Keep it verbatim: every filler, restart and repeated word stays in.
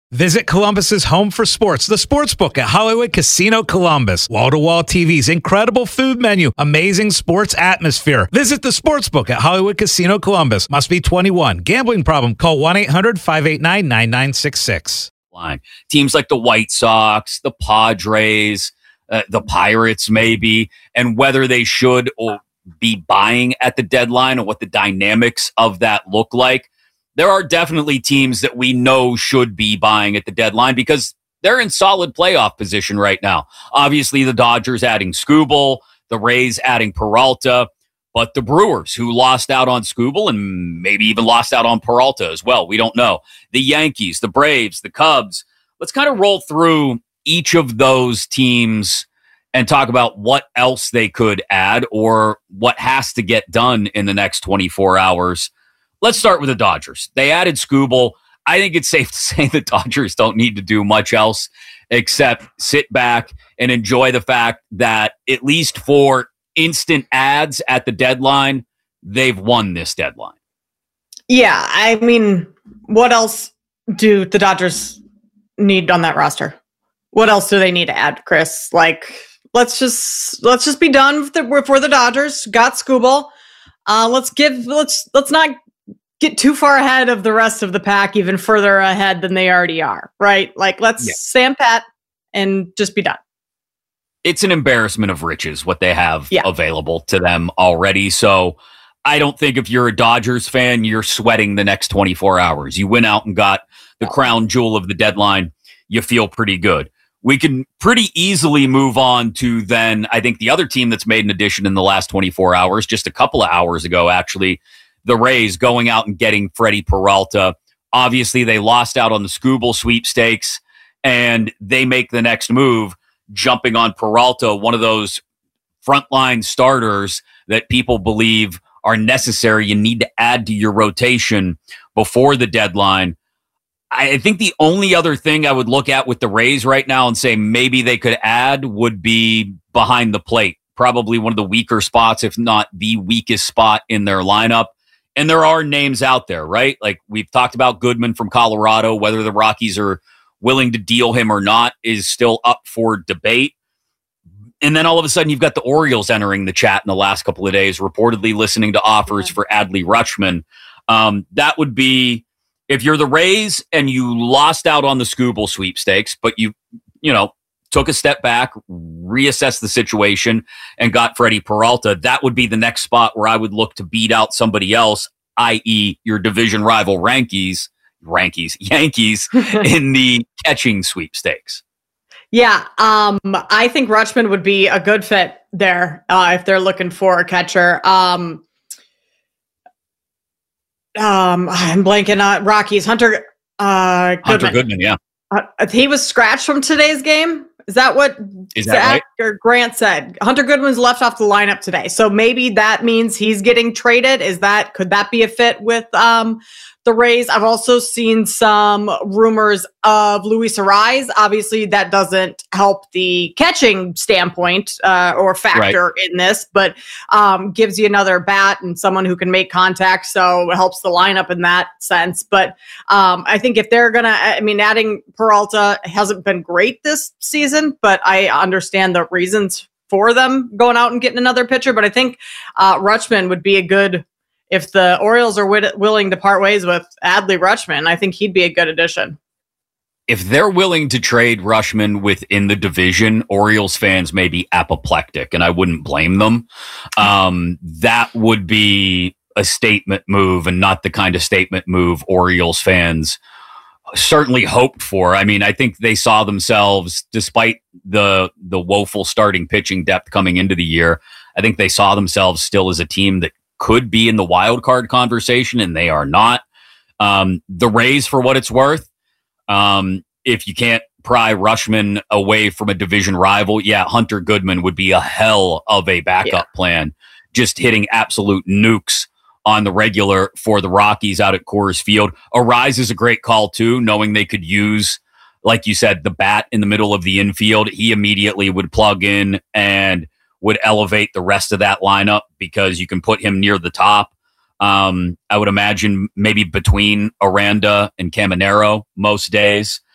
Visit Columbus's home for sports, the Sportsbook at Hollywood Casino Columbus. Wall-to-wall T Vs, incredible food menu, amazing sports atmosphere. Visit the Sportsbook at Hollywood Casino Columbus. Must be twenty-one. Gambling problem? Call one eight hundred five eight nine nine nine six six. Teams like the White Sox, the Padres, uh, the Pirates maybe, and whether they should or be buying at the deadline or what the dynamics of that look like. There are definitely teams that we know should be buying at the deadline because they're in solid playoff position right now. Obviously, the Dodgers adding Skubal, the Rays adding Peralta, but the Brewers, who lost out on Skubal and maybe even lost out on Peralta as well. We don't know. The Yankees, the Braves, the Cubs. Let's kind of roll through each of those teams and talk about what else they could add or what has to get done in the next twenty-four hours. Let's start with the Dodgers. They added Skubal. I think it's safe to say the Dodgers don't need to do much else except sit back and enjoy the fact that at least for instant ads at the deadline, they've won this deadline. Yeah, I mean, what else do the Dodgers need on that roster? What else do they need to add, Chris? Like, let's just let's just be done with the, for the Dodgers. Got Skubal. Uh, let's give let's let's not get too far ahead of the rest of the pack, even further ahead than they already are, right? Like, let's yeah. stand pat and just be done. It's an embarrassment of riches what they have yeah. available to them already. So I don't think if you're a Dodgers fan, you're sweating the next twenty-four hours. You went out and got the crown jewel of the deadline. You feel pretty good. We can pretty easily move on to then, I think the other team that's made an addition in the last twenty-four hours, just a couple of hours ago, actually, the Rays going out and getting Freddie Peralta. Obviously, they lost out on the Skubal sweepstakes, and they make the next move, jumping on Peralta, one of those frontline starters that people believe are necessary. You need to add to your rotation before the deadline. I think the only other thing I would look at with the Rays right now and say maybe they could add would be behind the plate. Probably one of the weaker spots, if not the weakest spot in their lineup. And there are names out there, right? Like we've talked about Goodman from Colorado. Whether the Rockies are willing to deal him or not is still up for debate. And then all of a sudden you've got the Orioles entering the chat in the last couple of days, reportedly listening to offers for Adley Rutschman. Um, that would be, if you're the Rays and you lost out on the Skubal sweepstakes, but you, you know, took a step back, reassessed the situation, and got Freddie Peralta, that would be the next spot where I would look to beat out somebody else, that is your division rival Yankees, Yankees, Yankees in the catching sweepstakes. Yeah, um, I think Rutschman would be a good fit there uh, if they're looking for a catcher. Um, um, I'm blanking on Rockies. Hunter uh, Goodman. Hunter Goodman, yeah. Uh, he was scratched from today's game. Is that what Is that Zach right? or Grant said? Hunter Goodman's left off the lineup today. So maybe that means he's getting traded. Is that, could that be a fit with um, the Rays? I've also seen some rumors of Luis Ariz. Obviously, that doesn't help the catching standpoint uh, or factor right. in this, but um, gives you another bat and someone who can make contact. So it helps the lineup in that sense. But um, I think if they're going to, I mean, adding Peralta hasn't been great this season, but I understand the reasons for them going out and getting another pitcher. But I think uh, Rutschman would be a good, if the Orioles are w- willing to part ways with Adley Rutschman, I think he'd be a good addition. If they're willing to trade Rutschman within the division, Orioles fans may be apoplectic, and I wouldn't blame them. Um, that would be a statement move and not the kind of statement move Orioles fans certainly hoped for. I mean, I think they saw themselves, despite the the woeful starting pitching depth coming into the year, I think they saw themselves still as a team that could be in the wild card conversation, and they are not. Um, the Rays, for what it's worth, um, if you can't pry Rutschman away from a division rival, yeah, Hunter Goodman would be a hell of a backup yeah. plan, just hitting absolute nukes on the regular for the Rockies out at Coors Field. Ariz is a great call, too, knowing they could use, like you said, the bat in the middle of the infield. He immediately would plug in and would elevate the rest of that lineup because you can put him near the top. Um, I would imagine maybe between Aranda and Caminero most days.